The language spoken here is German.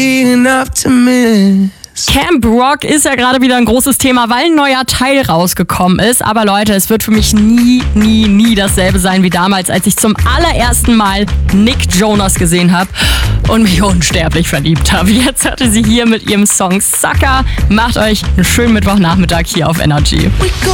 Camp Rock ist ja gerade wieder ein großes Thema, weil ein neuer Teil rausgekommen ist. Aber Leute, es wird für mich nie dasselbe sein wie damals, als ich zum allerersten Mal Nick Jonas gesehen habe und mich unsterblich verliebt habe. Jetzt hatte sie hier mit ihrem Song Sucker. Macht euch einen schönen Mittwochnachmittag hier auf Energy.